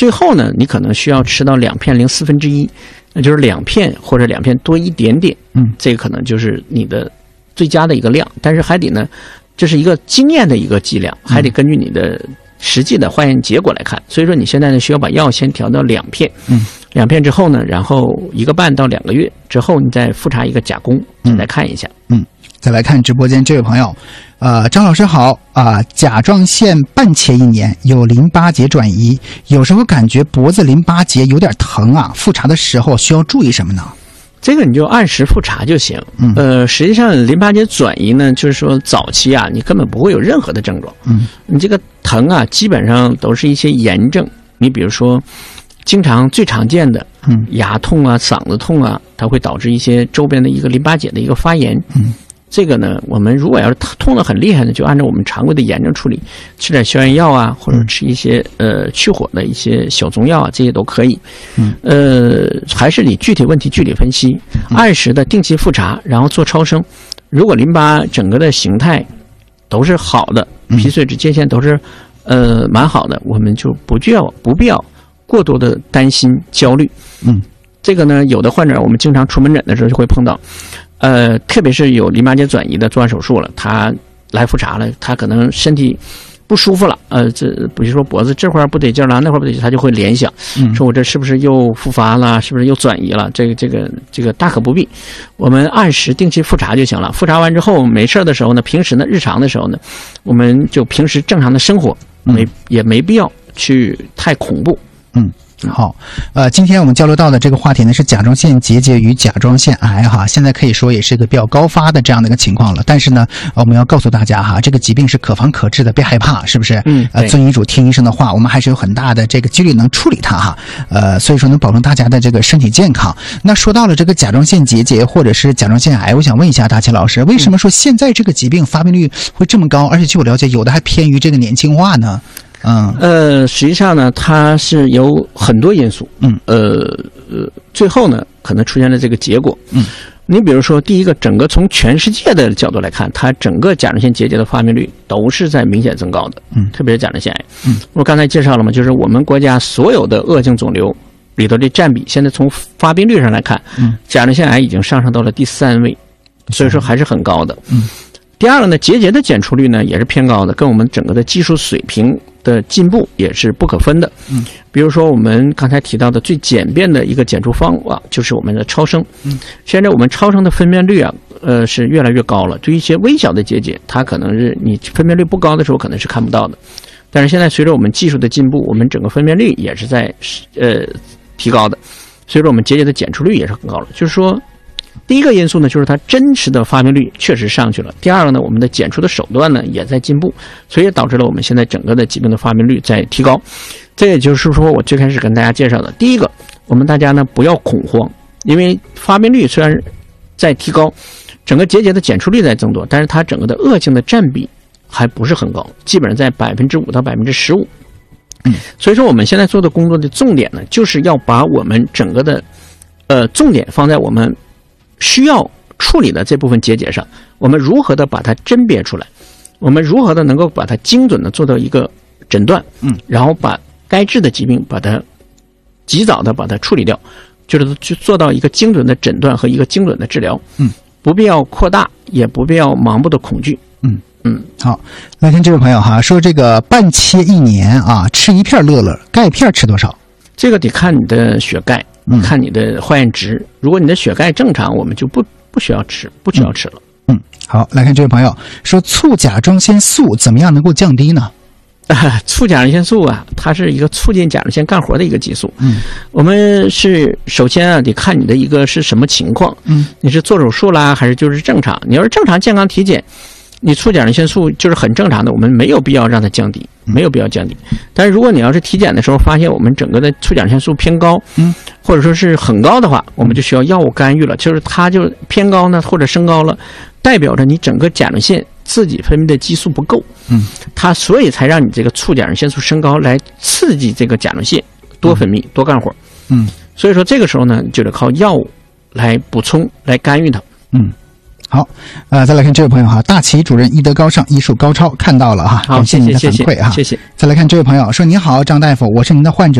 最后呢，你可能需要吃到2片零1/4，那就是2片或者2片多一点点。这个可能就是你的最佳的一个量，但是还得呢，这是一个经验的一个剂量，还得根据你的实际的化验结果来看。所以说你现在呢需要把药先调到2片，2片之后呢，然后1个半到2个月之后，你再复查一个甲功，再来看一下。 再来看直播间这位朋友，张老师好甲状腺半切1年，有淋巴结转移，有时候感觉脖子淋巴结有点疼啊，复查的时候需要注意什么呢？ 这个你就按时复查就行。实际上淋巴结转移呢，就是说早期啊，你根本不会有任何的症状。你这个疼啊，基本上都是一些炎症。你比如说，最常见的，牙痛啊、嗓子痛啊，它会导致一些周边的一个淋巴结的一个发炎。这个呢，我们如果要是痛得很厉害呢，就按照我们常规的炎症处理，吃点消炎药啊，或者吃一些去火的一些小中药啊，这些都可以。还是你具体问题具体分析，按时的定期复查，然后做超声。如果淋巴整个的形态都是好的，皮髓质界限都是蛮好的，我们就不必要过多的担心焦虑。这个呢，有的患者我们经常出门诊的时候就会碰到。特别是有淋巴结转移的做完手术了，他来复查了，他可能身体不舒服了，比如说脖子这块不得劲了，那块不得劲，他就会联想，说我这是不是又复发了，是不是又转移了？这个大可不必，我们按时定期复查就行了。复查完之后没事的时候呢，平时呢日常的时候呢，我们就平时正常的生活，也没必要去太恐怖。 好，今天我们交流到的这个话题呢是甲状腺结节与甲状腺癌哈，现在可以说也是一个比较高发的这样的一个情况了。但是呢，我们要告诉大家哈，这个疾病是可防可治的，别害怕，是不是？遵医嘱，听医生的话，我们还是有很大的这个几率能处理它哈。所以说能保证大家的这个身体健康。那说到了这个甲状腺结节或者是甲状腺癌，我想问一下大齐老师，为什么说现在这个疾病发病率会这么高，而且据我了解，有的还偏于这个年轻化呢？ 实际上呢，它是有很多因素。最后呢，可能出现了这个结果。你比如说，第一个，整个从全世界的角度来看，它整个甲状腺结节的发病率都是在明显增高的。特别是甲状腺癌。我刚才介绍了嘛，就是我们国家所有的恶性肿瘤里头的占比，现在从发病率上来看，甲状腺癌已经上升到了第3位，所以说还是很高的。第二个呢，结节的检出率呢也是偏高的，跟我们整个的技术水平的进步也是不可分的。比如说我们刚才提到的最简便的一个检出方法就是我们的超声。现在我们超声的分辨率啊，是越来越高了。对于一些微小的结节，它可能是你分辨率不高的时候可能是看不到的，但是现在随着我们技术的进步，我们整个分辨率也是在提高的，所以说我们结节的检出率也是很高了。就是说，第一个因素呢，就是它真实的发病率确实上去了。第二个呢，我们的检出的手段呢也在进步，所以也导致了我们现在整个的疾病的发病率在提高。这也就是说我最开始跟大家介绍的，第一个，我们大家呢不要恐慌，因为发病率虽然在提高，整个结节的检出率在增多，但是它整个的恶性的占比还不是很高，基本上在5%到15%。所以说我们现在做的工作的重点呢，就是要把我们整个的重点放在我们需要处理的这部分结节上，我们如何的把它甄别出来，我们如何的能够把它精准的做到一个诊断，然后把该治的疾病把它及早的把它处理掉，就是去做到一个精准的诊断和一个精准的治疗。不必要扩大，也不必要盲目的恐惧。 好，来看这位朋友哈，说这个半切1年啊，吃1片乐乐，钙片吃多少？ 这个得看你的血钙，看你的化验值。如果你的血钙正常，我们就不需要吃了。 好，来看这位朋友说，促甲状腺素怎么样能够降低呢？ 促甲状腺素啊，它是一个促进甲状腺干活的一个激素。我们是首先啊得看你的一个是什么情况。你是做手术啦，还是就是正常？你要是正常健康体检，你促甲状腺素就是很正常的，我们没有必要让它降低，没有必要降低。但是如果你要是体检的时候发现我们整个的促甲状腺素偏高，或者说是很高的话，我们就需要药物干预了。就是它就偏高呢，或者升高了，代表着你整个甲状腺自己分泌的激素不够，它所以才让你这个促甲状腺素升高，来刺激这个甲状腺多分泌、多干活。所以说这个时候呢，就得靠药物来补充、来干预它。 好，再来看这位朋友哈，大齐主任医德高尚，医术高超，看到了哈，感谢您的反馈哈， 谢谢。 再来看这位朋友说，您好，张大夫，我是您的患者。